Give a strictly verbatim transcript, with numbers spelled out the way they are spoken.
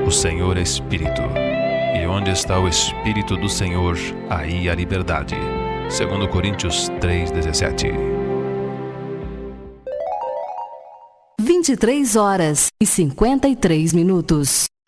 O Senhor é Espírito, e onde está o Espírito do Senhor, aí há liberdade. Segundo Coríntios três, dezessete. vinte e três horas e cinquenta e três minutos.